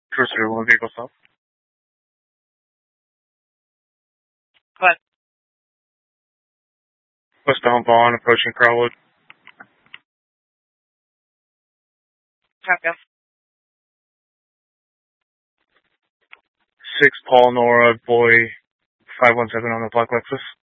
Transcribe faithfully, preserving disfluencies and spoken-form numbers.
Cruiser zero one vehicle stop. What? Westbound Vaughn, approaching Crowwood. Copy. Six Paul Nora Boy five one seven on the black Lexus.